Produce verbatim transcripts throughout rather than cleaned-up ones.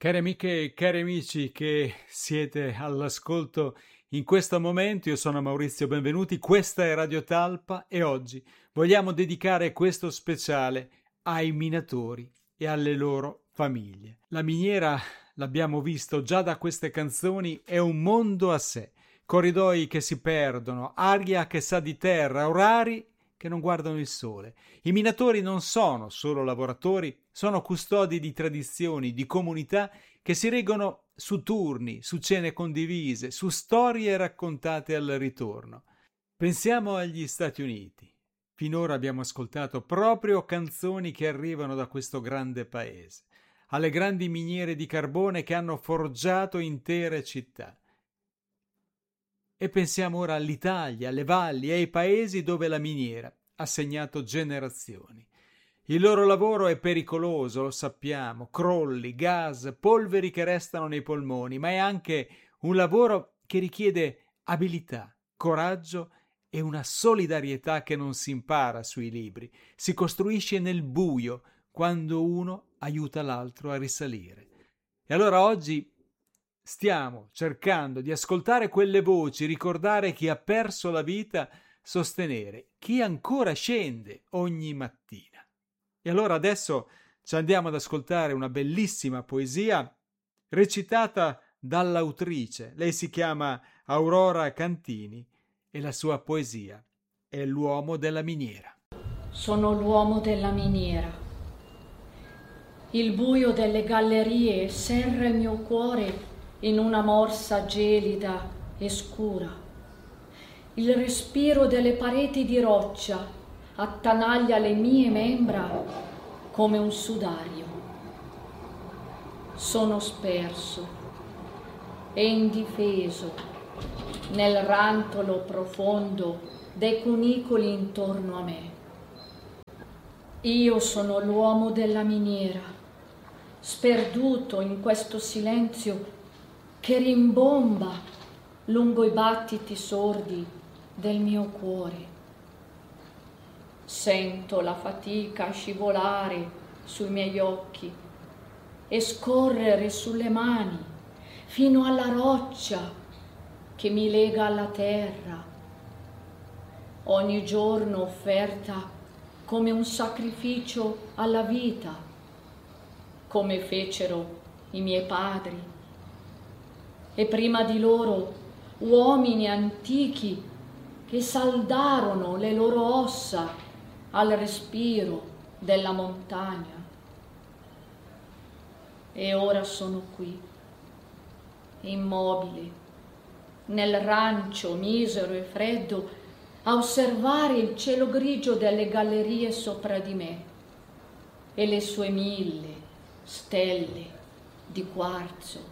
Cari amiche e cari amici che siete all'ascolto in questo momento, io sono Maurizio Benvenuti, questa è Radio Talpa e oggi vogliamo dedicare questo speciale ai minatori e alle loro famiglie. La miniera, l'abbiamo visto già da queste canzoni, è un mondo a sé, corridoi che si perdono, aria che sa di terra, orari che non guardano il sole. I minatori non sono solo lavoratori, sono custodi di tradizioni, di comunità che si reggono su turni, su cene condivise, su storie raccontate al ritorno. Pensiamo agli Stati Uniti. Finora abbiamo ascoltato proprio canzoni che arrivano da questo grande paese, alle grandi miniere di carbone che hanno forgiato intere città. E pensiamo ora all'Italia, alle valli e ai paesi dove la miniera ha segnato generazioni. Il loro lavoro è pericoloso, lo sappiamo, crolli, gas, polveri che restano nei polmoni, ma è anche un lavoro che richiede abilità, coraggio e una solidarietà che non si impara sui libri, si costruisce nel buio quando uno aiuta l'altro a risalire. E allora oggi stiamo cercando di ascoltare quelle voci, ricordare chi ha perso la vita, sostenere chi ancora scende ogni mattina. E allora adesso ci andiamo ad ascoltare una bellissima poesia recitata dall'autrice. Lei si chiama Aurora Cantini e la sua poesia è L'uomo della miniera. Sono l'uomo della miniera. Il buio delle gallerie serra il mio cuore in una morsa gelida e scura. Il respiro delle pareti di roccia attanaglia le mie membra come un sudario. Sono sperso e indifeso nel rantolo profondo dei cunicoli intorno a me. Io sono l'uomo della miniera, sperduto in questo silenzio che rimbomba lungo i battiti sordi del mio cuore. Sento la fatica scivolare sui miei occhi e scorrere sulle mani fino alla roccia che mi lega alla terra, ogni giorno offerta come un sacrificio alla vita, come fecero i miei padri. E prima di loro uomini antichi che saldarono le loro ossa al respiro della montagna. E ora sono qui, immobile, nel rancio misero e freddo, a osservare il cielo grigio delle gallerie sopra di me e le sue mille stelle di quarzo.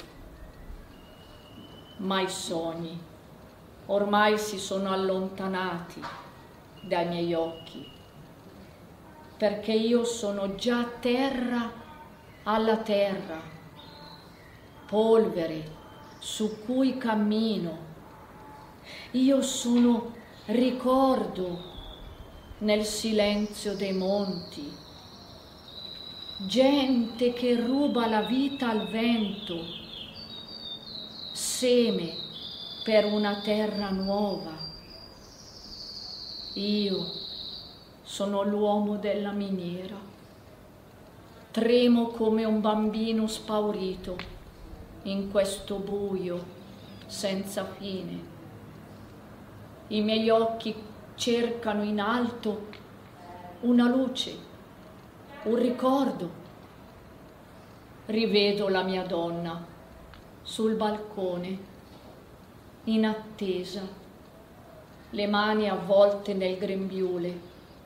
Ma i sogni ormai si sono allontanati dai miei occhi, perché io sono già terra alla terra, polvere su cui cammino. Io sono ricordo nel silenzio dei monti, gente che ruba la vita al vento, seme per una terra nuova. Io sono l'uomo della miniera, tremo come un bambino spaurito in questo buio senza fine. I miei occhi cercano in alto una luce, un ricordo. Rivedo la mia donna sul balcone, in attesa, le mani avvolte nel grembiule.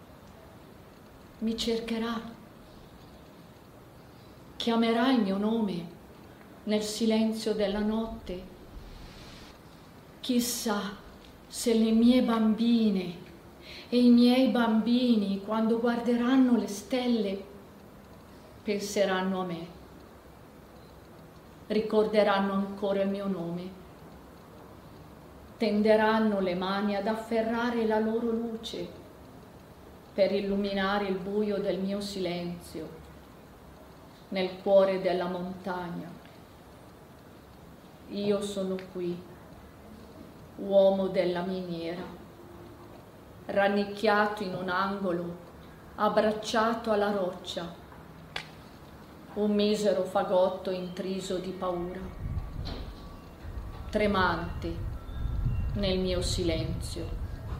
Mi cercherà, chiamerà il mio nome nel silenzio della notte. Chissà se le mie bambine e i miei bambini, quando guarderanno le stelle, penseranno a me. Ricorderanno ancora il mio nome, tenderanno le mani ad afferrare la loro luce per illuminare il buio del mio silenzio nel cuore della montagna. Io sono qui, uomo della miniera, rannicchiato in un angolo, abbracciato alla roccia, un misero fagotto intriso di paura, tremante nel mio silenzio,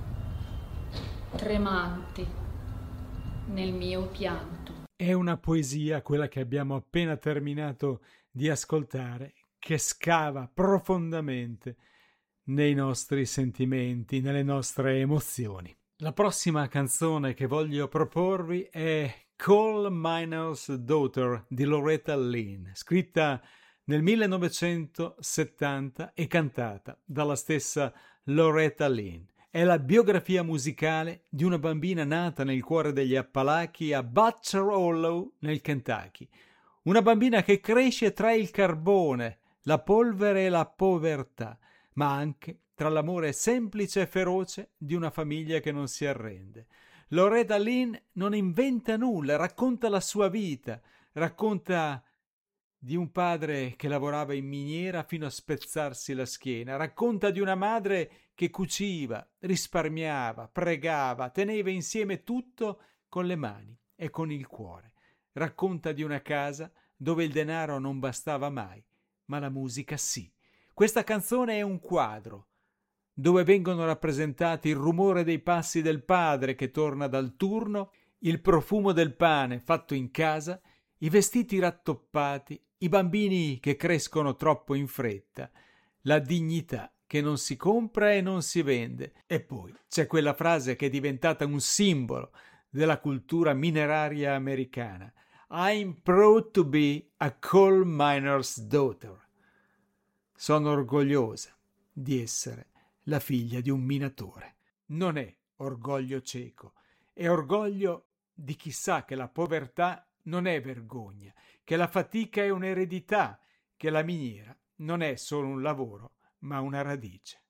tremante nel mio pianto. È una poesia, quella che abbiamo appena terminato di ascoltare, che scava profondamente nei nostri sentimenti, nelle nostre emozioni. La prossima canzone che voglio proporvi è Coal Miner's Daughter di Loretta Lynn, scritta nel millenovecentosettanta e cantata dalla stessa Loretta Lynn. È la biografia musicale di una bambina nata nel cuore degli Appalachi a Butcher Hollow nel Kentucky. Una bambina che cresce tra il carbone, la polvere e la povertà, ma anche tra l'amore semplice e feroce di una famiglia che non si arrende. Loretta Lynn non inventa nulla, racconta la sua vita, racconta di un padre che lavorava in miniera fino a spezzarsi la schiena, racconta di una madre che cuciva, risparmiava, pregava, teneva insieme tutto con le mani e con il cuore. Racconta di una casa dove il denaro non bastava mai, ma la musica sì. Questa canzone è un quadro dove vengono rappresentati il rumore dei passi del padre che torna dal turno, il profumo del pane fatto in casa, i vestiti rattoppati, i bambini che crescono troppo in fretta, la dignità che non si compra e non si vende. E poi c'è quella frase che è diventata un simbolo della cultura mineraria americana. I'm proud to be a coal miner's daughter. Sono orgogliosa di essere la figlia di un minatore. Non è orgoglio cieco, è orgoglio di chi sa che la povertà non è vergogna, che la fatica è un'eredità, che la miniera non è solo un lavoro, ma una radice.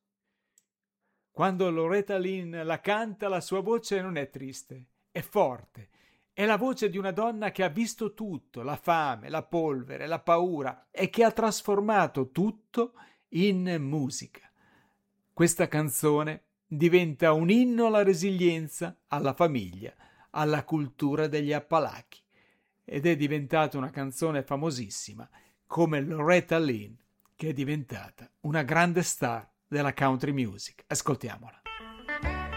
Quando Loretta Lynn la canta, la sua voce non è triste, è forte. È la voce di una donna che ha visto tutto, la fame, la polvere, la paura, e che ha trasformato tutto in musica. Questa canzone diventa un inno alla resilienza, alla famiglia, alla cultura degli Appalachi, ed è diventata una canzone famosissima, come Loretta Lynn, che è diventata una grande star della country music. Ascoltiamola.